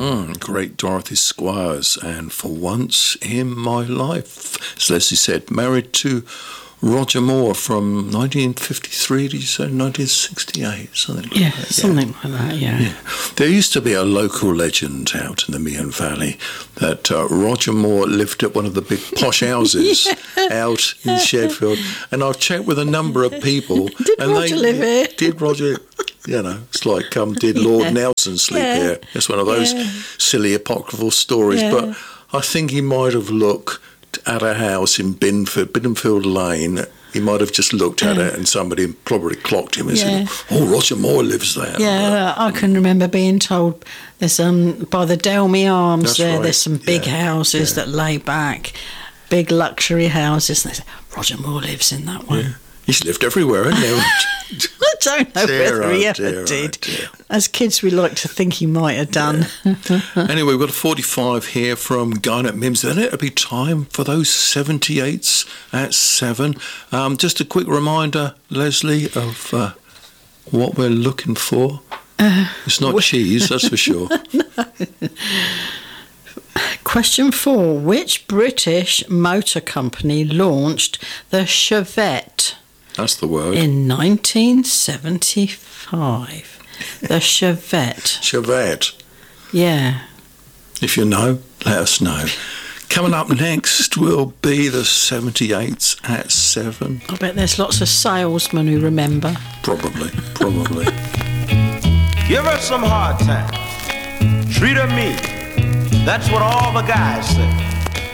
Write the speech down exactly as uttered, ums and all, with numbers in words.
Mm, great Dorothy Squires, and For Once in My Life, as Leslie said, married to Roger Moore from nineteen fifty-three, did you say nineteen sixty-eight? Something like yeah, that. Something yeah, something like that, yeah. yeah. There used to be a local legend out in the Meon Valley that uh, Roger Moore lived at one of the big posh houses yeah. out in Shedfield, and I've checked with a number of people. Did and Roger they, live here? Did Roger... You know, it's like, um, did Lord yeah. Nelson sleep yeah. here? It's one of those yeah. silly apocryphal stories. Yeah. But I think he might have looked at a house in Binford, Biddonfield Lane. He might have just looked at yeah. it and somebody probably clocked him and yeah. said, oh, Roger Moore lives there. Yeah, I can remember being told there's um by the Delmy Arms That's there, right. there's some big yeah. houses yeah. that lay back, big luxury houses. And they said, Roger Moore lives in that one. Yeah. He's lived everywhere, hasn't he? I don't know dear, whether he oh, ever dear, did. Oh, dear. As kids, we like to think he might have done. Yeah. Anyway, we've got a forty-five here from Garnet Mims. Then it'll be time for those seventy-eights at seven. Um, just a quick reminder, Leslie, of uh, what we're looking for. Uh, it's not cheese, that's for sure. No. Question four. Which British motor company launched the Chevette? That's the word. In nineteen seventy-five. The Chevette. Chevette. Yeah. If you know, let us know. Coming up next will be the seventy-eights at seven. I bet there's lots of salesmen who remember. Probably, probably. Give her some hard time. Treat her mean. That's what all the guys say.